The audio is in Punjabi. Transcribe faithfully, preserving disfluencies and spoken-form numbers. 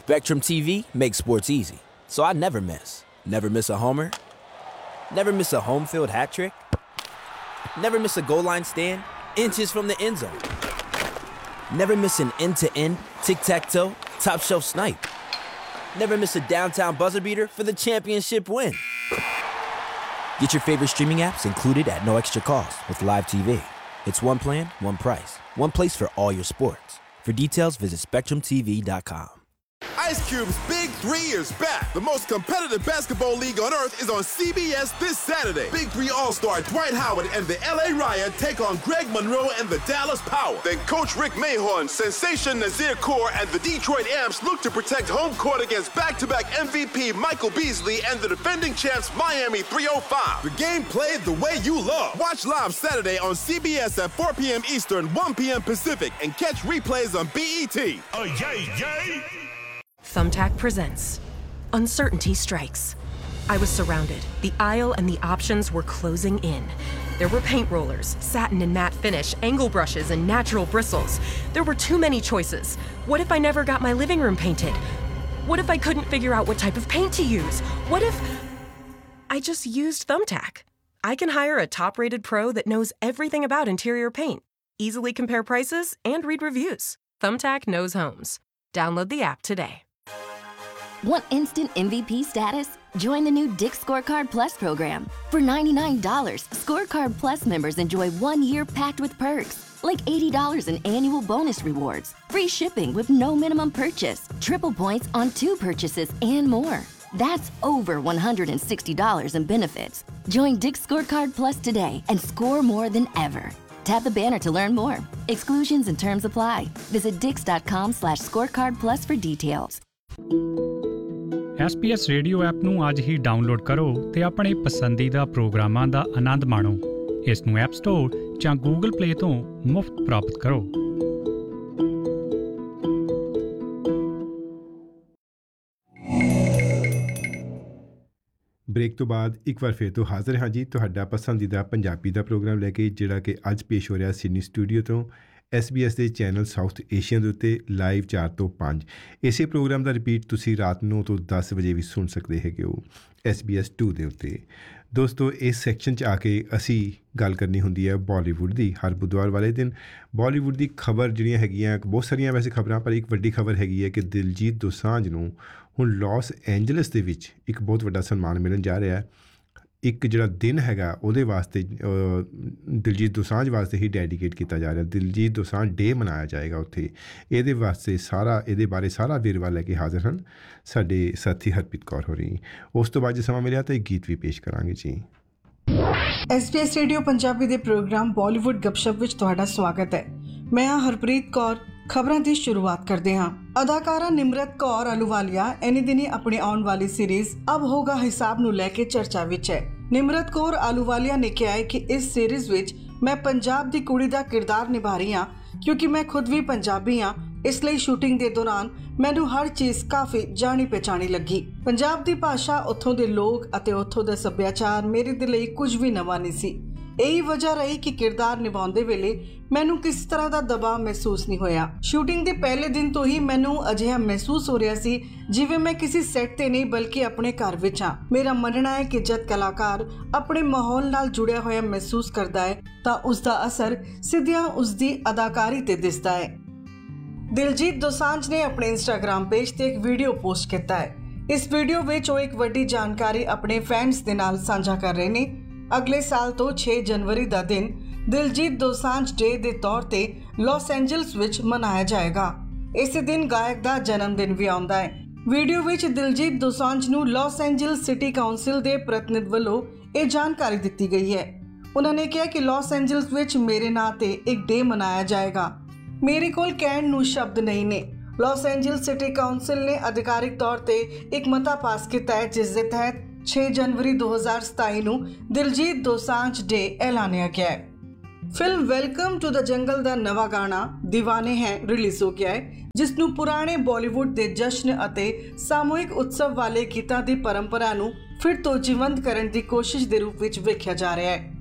Spectrum T V makes sports easy, so I never miss. Never miss a homer. Never miss a home field hat trick. Never miss a goal line stand inches from the end zone. Never miss an end-to-end, tic-tac-toe, top shelf snipe. Never miss a downtown buzzer beater for the championship win. Get your favorite streaming apps included at no extra cost with Live T V. It's one plan, one price, one place for all your sports. For details, visit spectrum t v dot com. Ice Cube's Big Three is back. The most competitive basketball league on earth is on C B S this Saturday. Big Three All-Star Dwight Howard and the L A Riot take on Greg Monroe and the Dallas Power. Then Coach Rick Mahorn, Sensation Nazir Kaur, and the Detroit Amps look to protect home court against back-to-back M V P Michael Beasley and the defending champs Miami three oh five. The game played the way you love. Watch live Saturday on C B S at four p.m. Eastern, one p.m. Pacific, and catch replays on B E T. Oh, yay, yay! Thumbtack presents Uncertainty Strikes. I was surrounded. The aisle and the options were closing in. There were paint rollers, satin and matte finish, angle brushes, and natural bristles. There were too many choices. What if I never got my living room painted? What if I couldn't figure out what type of paint to use? What if I just used Thumbtack? I can hire a top-rated pro that knows everything about interior paint, easily compare prices, and read reviews. Thumbtack knows homes. Download the app today. Want instant M V P status? Join the new Dick's Scorecard Plus program. For ninety-nine dollars, Scorecard Plus members enjoy one year packed with perks, like eighty dollars in annual bonus rewards, free shipping with no minimum purchase, triple points on two purchases, and more. That's over one hundred sixty dollars in benefits. Join Dick's Scorecard Plus today and score more than ever. Tap the banner to learn more. Exclusions and terms apply. Visit dix.com slash scorecard plus for details. S P S radio app ਨੂੰ ਅੱਜ ਹੀ ਡਾਊਨਲੋਡ ਕਰੋ ਤੇ ਆਪਣੇ ਪਸੰਦੀਦਾ ਪ੍ਰੋਗਰਾਮਾਂ ਦਾ ਆਨੰਦ ਮਾਣੋ। ਇਸ ਨੂੰ ਐਪ ਸਟੋਰ ਜਾਂ ਗੂਗਲ ਪਲੇ ਤੋਂ ਮੁਫਤ ਪ੍ਰਾਪਤ ਕਰੋ। ਬ੍ਰੇਕ ਤੋਂ ਬਾਅਦ ਇੱਕ ਵਾਰ ਫਿਰ ਤੋਂ ਹਾਜ਼ਰ ਹਾਂ ਜੀ, ਤੁਹਾਡਾ ਪਸੰਦੀਦਾ ਪੰਜਾਬੀ ਦਾ ਪ੍ਰੋਗਰਾਮ ਲੈ ਕੇ, ਜਿਹੜਾ ਕਿ ਅੱਜ ਪੇਸ਼ ਹੋ ਰਿਹਾ ਸਿਡਨੀ ਸਟੂਡੀਓ ਤੋਂ ਐਸ ਬੀ ਐਸ ਦੇ ਚੈਨਲ ਸਾਊਥ ਏਸ਼ੀਆ ਦੇ ਉੱਤੇ ਲਾਈਵ ਚਾਰ ਤੋਂ ਪੰਜ। ਇਸੇ ਪ੍ਰੋਗਰਾਮ ਦਾ ਰਿਪੀਟ ਤੁਸੀਂ ਰਾਤ ਨੌ ਤੋਂ ਦਸ ਵਜੇ ਵੀ ਸੁਣ ਸਕਦੇ ਹੈਗੇ ਹੋ ਐਸ ਬੀ ਐਸ ਟੂ ਦੇ ਉੱਤੇ। ਦੋਸਤੋ, ਇਸ ਸੈਕਸ਼ਨ 'ਚ ਆ ਕੇ ਅਸੀਂ ਗੱਲ ਕਰਨੀ ਹੁੰਦੀ ਹੈ ਬਾਲੀਵੁੱਡ ਦੀ। ਹਰ ਬੁੱਧਵਾਰ ਵਾਲੇ ਦਿਨ ਬਾਲੀਵੁੱਡ ਦੀ ਖਬਰ ਜਿਹੜੀਆਂ ਹੈਗੀਆਂ, ਬਹੁਤ ਸਾਰੀਆਂ ਵੈਸੇ ਖਬਰਾਂ, ਪਰ ਇੱਕ ਵੱਡੀ ਖਬਰ ਹੈਗੀ ਹੈ ਕਿ ਦਿਲਜੀਤ ਦੋਸਾਂਝ ਨੂੰ ਹੁਣ ਲਾਸ ਐਂਜਲਸ ਦੇ ਵਿੱਚ ਇੱਕ ਬਹੁਤ ਵੱਡਾ ਸਨਮਾਨ ਮਿਲਣ ਜਾ ਰਿਹਾ। ਇੱਕ ਜਿਹੜਾ ਦਿਨ ਹੈਗਾ ਉਹਦੇ ਵਾਸਤੇ ਦਿਲਜੀਤ ਦੋਸਾਂਝ ਵਾਸਤੇ ਹੀ ਡੈਡੀਕੇਟ ਕੀਤਾ ਜਾ ਰਿਹਾ। ਦਿਲਜੀਤ ਦੋਸਾਂਝ ਡੇ ਮਨਾਇਆ ਜਾਏਗਾ ਉੱਥੇ। ਇਹਦੇ ਵਾਸਤੇ ਸਾਰਾ ਇਹਦੇ ਬਾਰੇ ਸਾਰਾ ਵੇਰਵਾ ਲੈ ਕੇ ਹਾਜ਼ਰ ਹਨ ਸਾਡੇ ਸਾਥੀ ਹਰਪ੍ਰੀਤ ਕੌਰ ਹੋਰੀ। ਉਸ ਤੋਂ ਬਾਅਦ ਜੇ ਸਮਾਂ ਮਿਲਿਆ ਤਾਂ ਇੱਕ ਗੀਤ ਵੀ ਪੇਸ਼ ਕਰਾਂਗੇ ਜੀ। S B S radio Punjabi ਦੇ ਪ੍ਰੋਗਰਾਮ ਬਾਲੀਵੁੱਡ ਗੱਪਸ਼ਪ ਵਿੱਚ ਤੁਹਾਡਾ ਸਵਾਗਤ ਹੈ। ਮੈਂ ਹਾਂ ਹਰਪ੍ਰੀਤ ਕੌਰ। ਖਬਰਾਂ ਦੀ ਸ਼ੁਰੂਆਤ ਕਰਦੇ ਹਾਂ। ਅਦਾਕਾਰਾ ਨਿਮਰਤ ਕੌਰ ਆਹਲੂਵਾਲੀਆ ਇਨੀ ਦਿਨੀ ਆਪਣੀ ਆਉਣ ਵਾਲੀ ਸੀਰੀਜ਼ ਅਬ ਹੋਗਾ ਹਿਸਾਬ ਨੂੰ ਲੈ ਕੇ ਚਰਚਾ ਵਿੱਚ ਹੈ। ਨਿਮਰਤ ਕੌਰ ਆਹਲੂਵਾਲੀਆ ਨੇ ਕਿਹਾ ਹੈ ਕਿ ਇਸ ਸੀਰੀਜ਼ ਵਿੱਚ ਮੈਂ ਪੰਜਾਬ ਦੀ ਕੁੜੀ ਦਾ ਕਿਰਦਾਰ ਨਿਭਾ ਰਹੀ ਹਾਂ, ਕਿਉਂਕਿ ਮੈਂ ਖੁਦ ਵੀ ਪੰਜਾਬੀ ਹਾਂ। ਇਸ ਲਈ ਸ਼ੂਟਿੰਗ ਦੇ ਦੌਰਾਨ ਮੈਨੂੰ ਹਰ ਚੀਜ਼ ਕਾਫੀ ਜਾਣੀ ਪਛਾਣੀ ਲੱਗੀ। ਪੰਜਾਬ ਦੀ ਭਾਸ਼ਾ, ਉੱਥੋਂ ਦੇ ਲੋਕ ਅਤੇ ਉੱਥੋਂ ਦਾ ਸੱਭਿਆਚਾਰ ਮੇਰੇ ਦੇ ਲਈ ਕੁਝ ਵੀ ਨਵਾਂ ਨਹੀਂ ਸੀ। ਇਹੀ ਵਜ੍ਹਾ ਰਹੀ ਕਿ ਕਿਰਦਾਰ ਨਿਭਾਉਂਦੇ ਵੇਲੇ ਮੈਨੂੰ ਕਿਸੇ ਤਰ੍ਹਾਂ ਦਾ ਦਬਾਅ ਮਹਿਸੂਸ ਨਹੀਂ ਹੋਇਆ। ਸ਼ੂਟਿੰਗ ਦੇ ਪਹਿਲੇ ਦਿਨ ਤੋਂ ਹੀ ਮੈਨੂੰ ਅਜਿਹਾ ਮਹਿਸੂਸ ਹੋ ਰਿਹਾ ਸੀ ਜਿਵੇਂ ਮੈਂ ਕਿਸੇ ਸੈੱਟ ਤੇ ਨਹੀਂ ਬਲਕਿ ਆਪਣੇ ਘਰ ਵਿੱਚ ਹਾਂ। ਮੇਰਾ ਮੰਨਣਾ ਹੈ ਕਿ ਜਦ ਕਲਾਕਾਰ ਆਪਣੇ ਮਾਹੌਲ ਨਾਲ ਜੁੜਿਆ ਹੋਇਆ ਮਹਿਸੂਸ ਕਰਦਾ ਹੈ ਤਾਂ ਉਸ ਦਾ ਅਸਰ ਸਿੱਧਿਆਂ ਉਸ ਦੀ ਅਦਾਕਾਰੀ ਤੇ ਦਿਸਦਾ ਹੈ। ਦਿਲਜੀਤ ਦੋਸਾਂਝ ਨੇ ਆਪਣੇ ਇੰਸਟਾਗ੍ਰਾਮ ਪੇਜ ਤੇ ਇੱਕ ਵੀਡੀਓ ਪੋਸਟ ਕੀਤਾ ਹੈ। ਇਸ ਵੀਡੀਓ ਵਿੱਚ ਉਹ ਇੱਕ ਵੱਡੀ ਜਾਣਕਾਰੀ ਆਪਣੇ ਫੈਨਸ ਦੇ ਨਾਲ ਸਾਂਝਾ ਕਰ ਰਹੇ ਨੇ। ਅਗਲੇ ਸਾਲ ਤੋਂ ਛੇ ਜਨਵਰੀ ਦਾ ਦਿਨ ਦਿਲਜੀਤ ਦੋਸਾਂਝ ਡੇ ਦੇ ਤੌਰ ਤੇ ਲਾਸ ਐਂਜਲਸ ਵਿੱਚ ਮਨਾਇਆ ਜਾਏਗਾ। ਇਸੇ ਦਿਨ ਗਾਇਕ ਦਾ ਜਨਮ ਦਿਨ ਵੀ ਆਉਂਦਾ ਹੈ। ਵੀਡੀਓ ਵਿੱਚ ਦਿਲਜੀਤ ਦੋਸਾਂਝ ਨੂੰ ਲਾਸ ਐਂਜਲਸ ਸਿਟੀ ਕਾਉਂਸਿਲ ਦੇ ਪ੍ਰਤੀਨਿਧ ਵੱਲੋਂ ਇਹ ਜਾਣਕਾਰੀ ਦਿੱਤੀ ਗਈ ਹੈ। ਉਹਨਾਂ ਨੇ ਕਿਹਾ ਕਿ ਲਾਸ ਐਂਜਲਸ ਵਿੱਚ ਮੇਰੇ ਨਾਂ ਤੇ ਇੱਕ ਡੇ ਮਨਾਇਆ ਜਾਏਗਾ। ਮੇਰੇ ਕੋਲ ਕਹਿਣ ਨੂੰ ਸ਼ਬਦ ਨਹੀਂ ਨੇ। ਲਾਸ ਐਂਜਲਸ ਸਿਟੀ ਕਾਉਂਸਿਲ ਨੇ ਅਧਿਕਾਰਿਕ ਤੌਰ ਤੇ ਇੱਕ ਮਤਾ ਪਾਸ ਕੀਤਾ ਹੈ, ਜਿਸ ਦੇ ਤਹਿਤ ਛੇ ਜਨਵਰੀ ਦੋ ਹਜ਼ਾਰ ਸਤਾਈ ਨੂੰ ਦਿਲਜੀਤ ਦੋਸਾਂਝ ਡੇ ਐਲਾਨਿਆ ਗਿਆ ਹੈ। ਫਿਲਮ ਵੈਲਕਮ ਟੂ ਦ ਜੰਗਲ ਦਾ ਨਵਾਂ ਗਾਣਾ ਦੀਵਾਨੇ ਹੈ ਰਿਲੀਜ਼ ਹੋ ਗਿਆ ਹੈ, ਜਿਸ ਨੂੰ ਪੁਰਾਣੇ ਬਾਲੀਵੁੱਡ ਦੇ ਜਸ਼ਨ ਅਤੇ ਸਾਮੂਹਿਕ ਉਤਸਵ ਵਾਲੇ ਗੀਤਾਂ ਦੀ ਪਰੰਪਰਾ ਨੂੰ ਫਿਰ ਤੋਂ ਜੀਵੰਤ ਕਰਨ ਦੀ ਕੋਸ਼ਿਸ਼ ਦੇ ਰੂਪ ਵਿੱਚ ਵੇਖਿਆ ਜਾ ਰਿਹਾ ਹੈ।